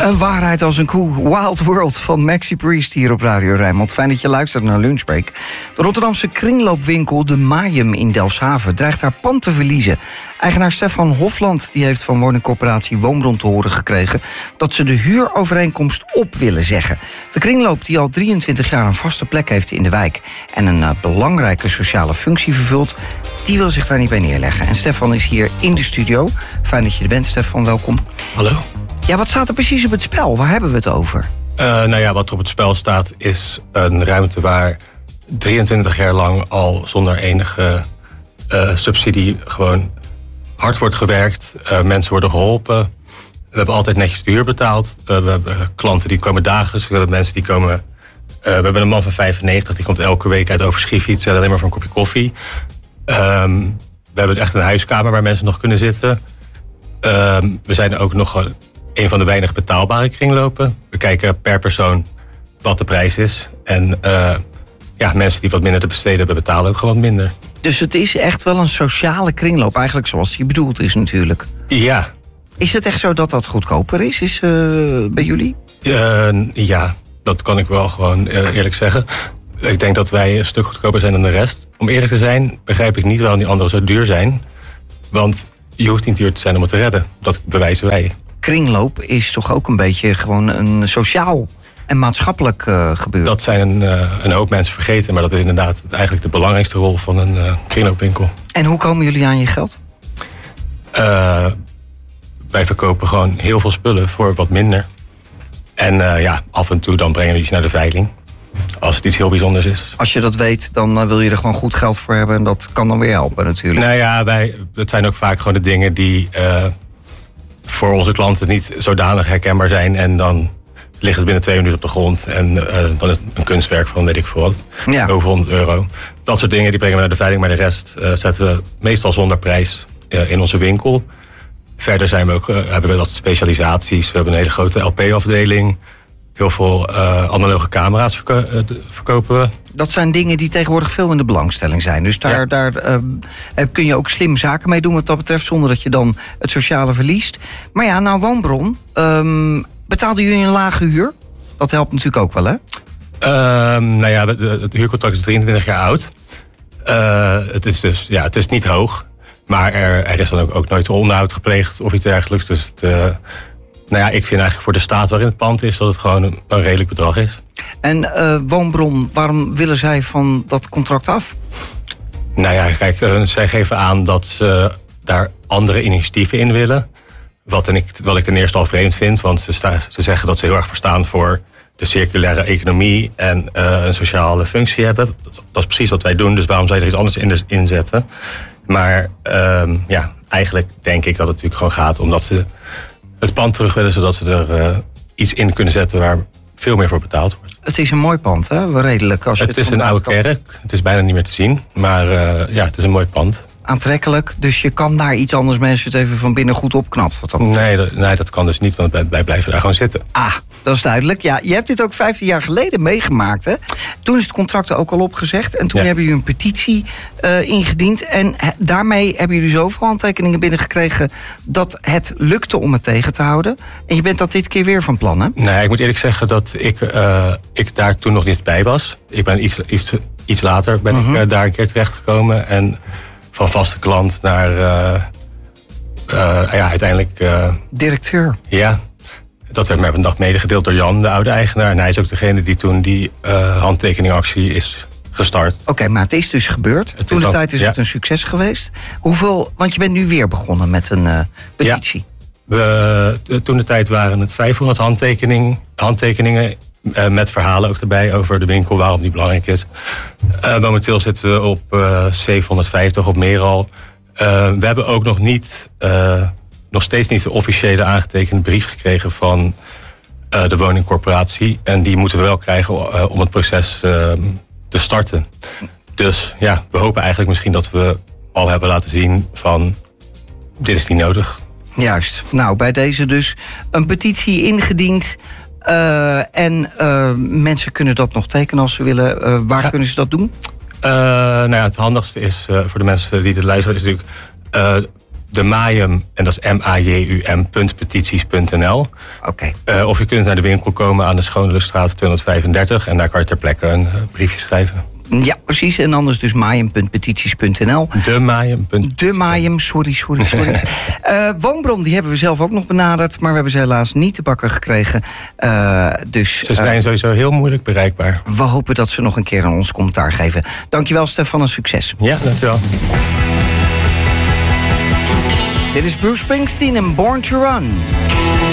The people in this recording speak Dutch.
Een waarheid als een koe. Wild World van Maxi Priest hier op Radio Rijnmond. Fijn dat je luistert naar Lunchbreak. De Rotterdamse kringloopwinkel De Mayum in Delfshaven dreigt haar pand te verliezen. Eigenaar Stefan Hofland die heeft van woningcorporatie Woonbron te horen gekregen dat ze de huurovereenkomst op willen zeggen. De kringloop die al 23 jaar een vaste plek heeft in de wijk en een belangrijke sociale functie vervult, die wil zich daar niet bij neerleggen. En Stefan is hier in de studio. Fijn dat je er bent, Stefan. Welkom. Hallo. Ja, wat staat er precies op het spel? Waar hebben we het over? Wat er op het spel staat is een ruimte waar 23 jaar lang al zonder enige subsidie gewoon hard wordt gewerkt. Mensen worden geholpen. We hebben altijd netjes de huur betaald. We hebben klanten die komen dagelijks. We hebben mensen die komen... we hebben een man van 95, die komt elke week uit Overschie alleen maar voor een kopje koffie. We hebben echt een huiskamer waar mensen nog kunnen zitten. We zijn ook nog een van de weinig betaalbare kringlopen. We kijken per persoon wat de prijs is. En mensen die wat minder te besteden hebben, betalen ook gewoon wat minder. Dus het is echt wel een sociale kringloop, eigenlijk zoals die bedoeld is natuurlijk. Ja. Is het echt zo dat dat goedkoper is bij jullie? Ja, dat kan ik wel gewoon eerlijk zeggen. Ik denk dat wij een stuk goedkoper zijn dan de rest. Om eerlijk te zijn, begrijp ik niet waarom die anderen zo duur zijn. Want je hoeft niet duur te zijn om het te redden. Dat bewijzen wij. Kringloop is toch ook een beetje gewoon een sociaal en maatschappelijk gebeuren? Dat zijn een hoop mensen vergeten, maar dat is inderdaad eigenlijk de belangrijkste rol van een kringloopwinkel. En hoe komen jullie aan je geld? Wij verkopen gewoon heel veel spullen voor wat minder. En af en toe dan brengen we iets naar de veiling. Als het iets heel bijzonders is. Als je dat weet, dan wil je er gewoon goed geld voor hebben. En dat kan dan weer helpen natuurlijk. Nou ja, het zijn ook vaak gewoon de dingen die voor onze klanten niet zodanig herkenbaar zijn. En dan ligt het binnen 2 minuten op de grond. En dan is het een kunstwerk van weet ik veel wat. Ja. Over €100. Dat soort dingen die brengen we naar de veiling. Maar de rest zetten we meestal zonder prijs in onze winkel. Verder hebben we wat specialisaties. We hebben een hele grote LP-afdeling. Heel veel analoge camera's verkopen we. Dat zijn dingen die tegenwoordig veel in de belangstelling zijn. Dus daar kun je ook slim zaken mee doen wat dat betreft, zonder dat je dan het sociale verliest. Maar ja, nou Woonbron, betaalden jullie een lage huur? Dat helpt natuurlijk ook wel, hè? Het huurcontract is 23 jaar oud. Het is niet hoog. Maar er is dan ook nooit onderhoud gepleegd of iets dergelijks. Dus ik vind eigenlijk voor de staat waarin het pand is dat het gewoon een redelijk bedrag is. En Woonbron, waarom willen zij van dat contract af? Zij geven aan dat ze daar andere initiatieven in willen. Wat ik ten eerste al vreemd vind, want ze zeggen dat ze heel erg verstaan voor de circulaire economie en een sociale functie hebben. Dat is precies wat wij doen, dus waarom zou je er iets anders in zetten? Maar eigenlijk denk ik dat het natuurlijk gewoon gaat omdat ze het pand terug willen, zodat ze er iets in kunnen zetten waar veel meer voor betaald wordt. Het is een mooi pand, hè? Redelijk. Het is een oude kerk. Het is bijna niet meer te zien. Maar het is een mooi pand. Aantrekkelijk. Dus je kan daar iets anders mee als je het even van binnen goed opknapt. Nee, dat kan dus niet, want wij blijven daar gewoon zitten. Ah, dat is duidelijk. Ja, je hebt dit ook 15 jaar geleden meegemaakt, hè? Toen is het contract ook al opgezegd. En toen hebben jullie een petitie ingediend. En daarmee hebben jullie zoveel handtekeningen binnengekregen dat het lukte om het tegen te houden. En je bent dat dit keer weer van plan, hè? Nee, ik moet eerlijk zeggen dat ik daar toen nog niet bij was. Ik ben iets later ik daar een keer terechtgekomen. En van vaste klant naar uiteindelijk directeur. Ja, dat werd me op een dag medegedeeld door Jan, de oude eigenaar. En hij is ook degene die toen die handtekeningactie is gestart. Oké, maar het is dus gebeurd. Toen de tijd is het een succes geweest. Hoeveel? Want je bent nu weer begonnen met een petitie. Ja. Toen de tijd waren het 500 handtekeningen. Met verhalen ook erbij over de winkel, waarom die belangrijk is. Momenteel zitten we op 750, op meer al. We hebben ook nog steeds niet de officiële aangetekende brief gekregen van de woningcorporatie. En die moeten we wel krijgen om het proces te starten. Dus we hopen eigenlijk misschien dat we al hebben laten zien van dit is niet nodig. Juist. Nou, bij deze dus een petitie ingediend. En mensen kunnen dat nog tekenen als ze willen. Waar kunnen ze dat doen? Het handigste is voor de mensen die dit luisteren is natuurlijk de Mayum, en dat is majum.petities.nl. Oké. Of je kunt naar de winkel komen aan de Schoondelenstraat 235... en daar kan je ter plekke een briefje schrijven. Ja, precies. En anders dus mayum.petities.nl. De Mayum. Sorry. Woonbron, die hebben we zelf ook nog benaderd, maar we hebben ze helaas niet te bakken gekregen. Dus ze zijn sowieso heel moeilijk bereikbaar. We hopen dat ze nog een keer aan ons commentaar geven. Dankjewel, Stefan, en succes. Ja, dankjewel. Dit is Bruce Springsteen en Born to Run.